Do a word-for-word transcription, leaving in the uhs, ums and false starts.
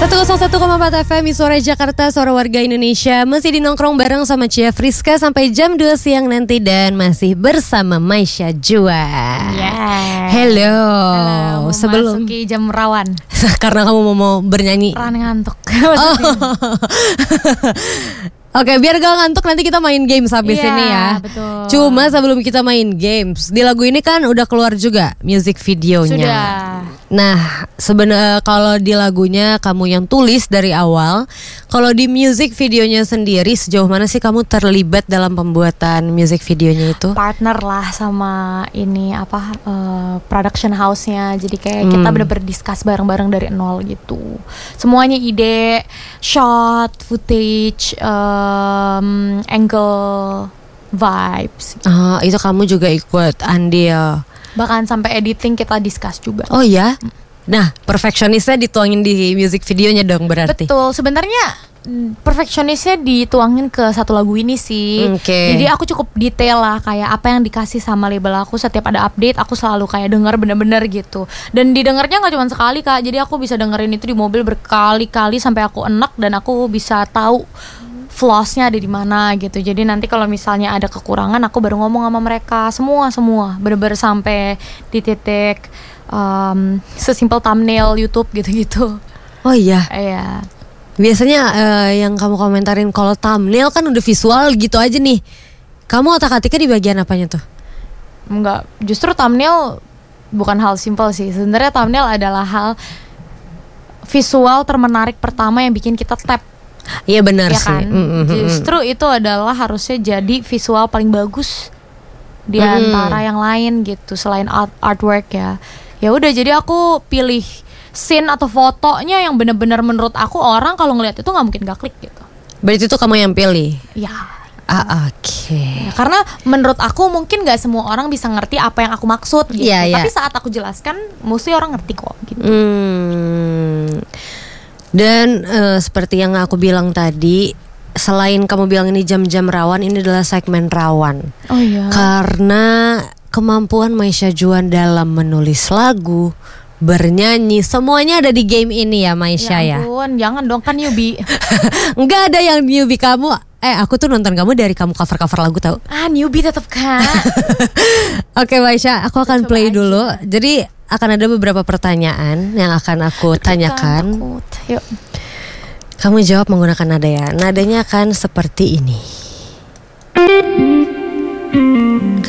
seratus satu koma empat F M Suara Jakarta, suara warga Indonesia. Masih di nongkrong bareng sama Cia Friska sampai jam dua siang nanti. Dan masih bersama Maisha Juan. Yeah. Hello, Halo. Sebelum memasuki jam rawan. Karena kamu mau, mau bernyanyi. Rawan ngantuk. Oh. Oke, biar gak ngantuk nanti kita main games habis Iya, ini ya. betul. Cuma sebelum kita main games, di lagu ini kan udah keluar juga music videonya. Sudah. Nah, sebenarnya kalau di lagunya kamu yang tulis dari awal, kalau di music videonya sendiri sejauh mana sih kamu terlibat dalam pembuatan music videonya itu? Partner lah sama ini apa uh, production house-nya. Jadi kayak Hmm. kita bener-bener discuss bareng-bareng dari nol gitu. Semuanya ide, shot, footage, um, angle, vibes. Oh, itu kamu juga ikut andil. Bahkan sampai editing kita discuss juga. Oh ya? Nah, perfeksionisnya dituangin di music videonya dong berarti. Betul, sebenarnya mm, perfeksionisnya dituangin ke satu lagu ini sih. Oke. Jadi aku cukup detail lah, kayak apa yang dikasih sama label aku. Setiap ada update aku selalu kayak denger bener-bener gitu. Dan didengarnya gak cuma sekali Kak. Jadi aku bisa dengerin itu di mobil berkali-kali sampai aku enak. Dan aku bisa tahu flaws-nya ada di mana gitu. Jadi nanti kalau misalnya ada kekurangan, aku baru ngomong sama mereka. Semua semua bener-bener sampai di titik um, sesimpel thumbnail YouTube gitu-gitu. Oh iya. Iya. Biasanya eh, yang kamu komentarin kalau thumbnail kan udah visual gitu aja nih. Kamu otak-atiknya di bagian apanya tuh? Enggak, justru thumbnail bukan hal simpel sih. Sebenarnya thumbnail adalah hal visual termenarik pertama yang bikin kita tap. Iya benar Ya sih. kan? Mm, mm, mm, mm. Justru itu adalah harusnya jadi visual paling bagus di Mm. antara yang lain gitu, selain art artwork ya. Ya udah, jadi aku pilih scene atau fotonya yang benar-benar menurut aku orang kalau ngeliat itu nggak mungkin gak klik gitu. Berarti itu kamu yang pilih. Ya. Ah, oke. Ya, karena menurut aku mungkin gak semua orang bisa ngerti apa yang aku maksud gitu. Iya, iya. Tapi saat aku jelaskan, mesti orang ngerti kok gitu. Hmm. Dan eh, seperti yang aku bilang tadi, selain kamu bilang ini jam-jam rawan, ini adalah segmen rawan. Oh iya. Karena kemampuan Maisha Juan dalam menulis lagu, bernyanyi, semuanya ada di game ini ya Maisha ya. Ya ampun, jangan dong, kan newbie. Enggak ada yang newbie kamu. Eh, aku tuh nonton kamu dari kamu cover-cover lagu tahu. Ah, newbie tetap kan. Oke Maisha, aku akan Coba play aja. dulu. Jadi akan ada beberapa pertanyaan yang akan aku tanyakan. Takut. Yuk. Kamu jawab menggunakan nada ya. Nadanya akan seperti ini.